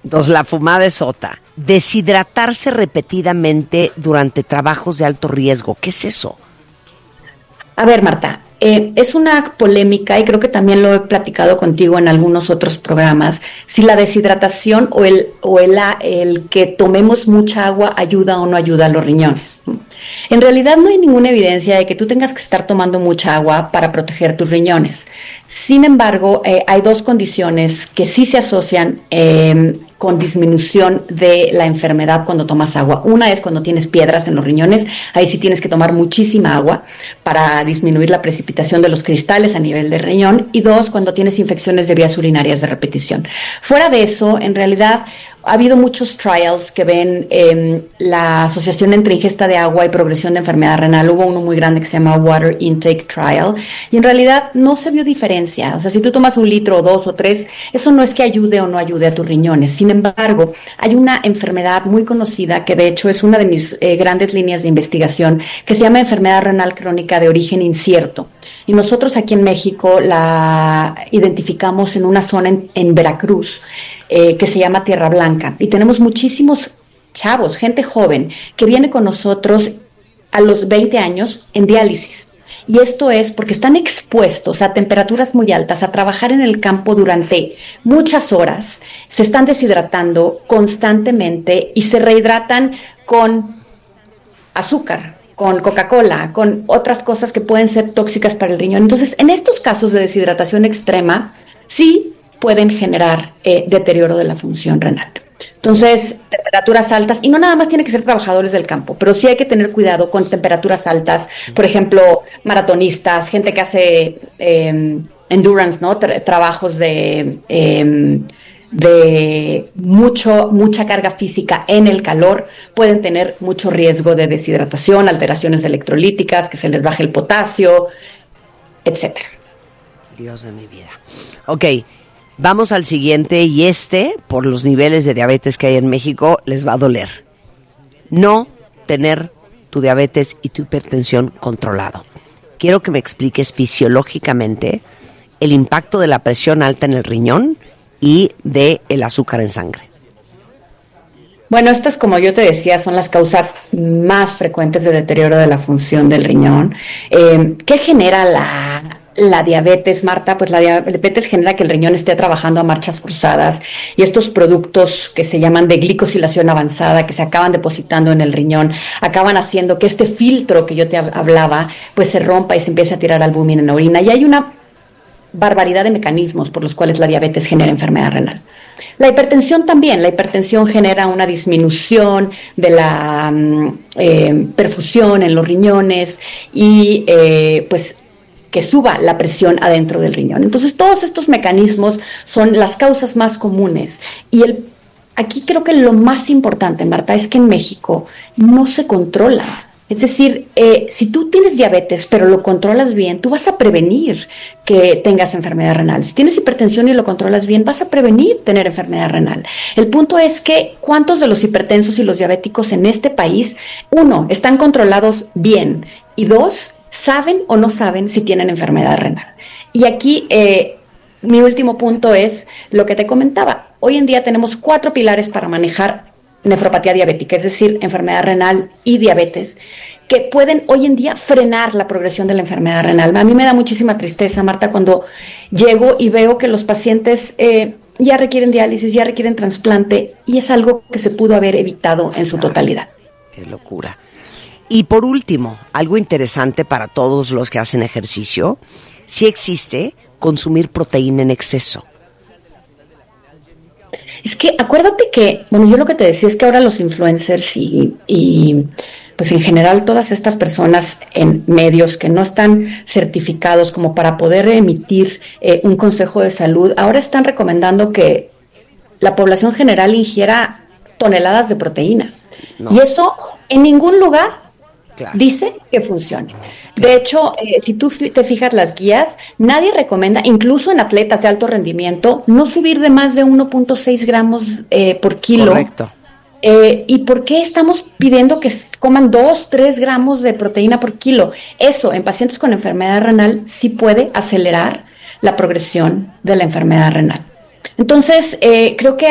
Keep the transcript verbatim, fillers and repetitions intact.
Entonces, la fumada es otra. Deshidratarse repetidamente durante trabajos de alto riesgo. ¿Qué es eso? A ver, Marta, eh, es una polémica y creo que también lo he platicado contigo en algunos otros programas, si la deshidratación o el, o el, el que tomemos mucha agua ayuda o no ayuda a los riñones. En realidad no hay ninguna evidencia de que tú tengas que estar tomando mucha agua para proteger tus riñones. Sin embargo, eh, hay dos condiciones que sí se asocian eh, con disminución de la enfermedad cuando tomas agua. Una es cuando tienes piedras en los riñones, ahí sí tienes que tomar muchísima agua para disminuir la precipitación de los cristales a nivel del riñón. Y dos, cuando tienes infecciones de vías urinarias de repetición. Fuera de eso, en realidad, ha habido muchos trials que ven eh, la asociación entre ingesta de agua y progresión de enfermedad renal. Hubo uno muy grande que se llama Water Intake Trial y en realidad no se vio diferencia. O sea, si tú tomas un litro o dos o tres, eso no es que ayude o no ayude a tus riñones. Sin embargo, hay una enfermedad muy conocida que de hecho es una de mis eh, grandes líneas de investigación que se llama enfermedad renal crónica de origen incierto. Y nosotros aquí en México la identificamos en una zona en, en Veracruz eh, que se llama Tierra Blanca. Y tenemos muchísimos chavos, gente joven, que viene con nosotros a los veinte años en diálisis. Y esto es porque están expuestos a temperaturas muy altas, a trabajar en el campo durante muchas horas, se están deshidratando constantemente y se rehidratan con azúcar, con Coca-Cola, con otras cosas que pueden ser tóxicas para el riñón. Entonces, en estos casos de deshidratación extrema, sí pueden generar eh, deterioro de la función renal. Entonces, temperaturas altas, y no nada más tiene que ser trabajadores del campo, pero sí hay que tener cuidado con temperaturas altas, por ejemplo, maratonistas, gente que hace eh, endurance, ¿no? Tra- trabajos de... Eh, de mucho, mucha carga física en el calor, pueden tener mucho riesgo de deshidratación, alteraciones electrolíticas, que se les baje el potasio, etcétera. Dios de mi vida. Ok, vamos al siguiente, y este, por los niveles de diabetes que hay en México, les va a doler. No tener tu diabetes y tu hipertensión controlado. Quiero que me expliques fisiológicamente el impacto de la presión alta en el riñón y de el azúcar en sangre. Bueno, estas, como yo te decía, son las causas más frecuentes de deterioro de la función del riñón. Eh, ¿Qué genera la, la diabetes, Marta? Pues la diabetes genera que el riñón esté trabajando a marchas forzadas y estos productos que se llaman de glicosilación avanzada, que se acaban depositando en el riñón, acaban haciendo que este filtro que yo te hablaba, pues se rompa y se empiece a tirar albúmina en la orina. Y hay una barbaridad de mecanismos por los cuales la diabetes genera enfermedad renal. La hipertensión también, la hipertensión genera una disminución de la eh, perfusión en los riñones y eh, pues que suba la presión adentro del riñón. Entonces todos estos mecanismos son las causas más comunes y el, aquí creo que lo más importante, Marta, es que en México no se controla. Es decir, eh, si tú tienes diabetes pero lo controlas bien, tú vas a prevenir que tengas enfermedad renal. Si tienes hipertensión y lo controlas bien, vas a prevenir tener enfermedad renal. El punto es que ¿cuántos de los hipertensos y los diabéticos en este país, uno, están controlados bien y dos, saben o no saben si tienen enfermedad renal? Y aquí eh, mi último punto es lo que te comentaba. Hoy en día tenemos cuatro pilares para manejar nefropatía diabética, es decir, enfermedad renal y diabetes, que pueden hoy en día frenar la progresión de la enfermedad renal. A mí me da muchísima tristeza, Marta, cuando llego y veo que los pacientes eh, ya requieren diálisis, ya requieren trasplante, y es algo que se pudo haber evitado en su totalidad. Qué locura. Y por último, algo interesante para todos los que hacen ejercicio, sí existe consumir proteína en exceso. Es que acuérdate que, bueno, yo lo que te decía es que ahora los influencers y, y pues en general todas estas personas en medios que no están certificados como para poder emitir eh, un consejo de salud, ahora están recomendando que la población general ingiera toneladas de proteína. No. Y eso en ningún lugar claro. dice que funcione. De hecho, eh, si tú te fijas las guías, nadie recomienda, incluso en atletas de alto rendimiento, no subir de más de uno punto seis gramos eh, por kilo. Correcto. Eh, ¿Y por qué estamos pidiendo que coman dos, tres gramos de proteína por kilo? Eso, en pacientes con enfermedad renal, sí puede acelerar la progresión de la enfermedad renal. Entonces, eh, creo que